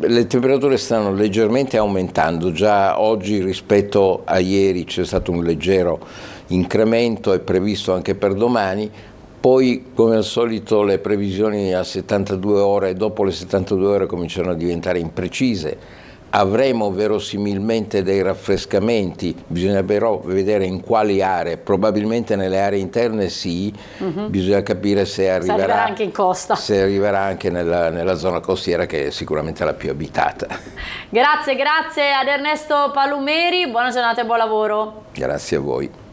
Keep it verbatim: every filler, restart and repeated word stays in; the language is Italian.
le temperature stanno leggermente aumentando, già oggi rispetto a ieri c'è stato un leggero incremento, è previsto anche per domani. Poi, come al solito, le previsioni a settantadue ore e dopo le settantadue ore cominciano a diventare imprecise. Avremo verosimilmente dei raffrescamenti, bisogna però vedere in quali aree, probabilmente nelle aree interne sì, uh-huh. bisogna capire se arriverà, se arriverà anche in costa, se arriverà anche nella, nella zona costiera, che è sicuramente la più abitata. Grazie, grazie ad Ernesto Palumeri, buona giornata e buon lavoro. Grazie a voi.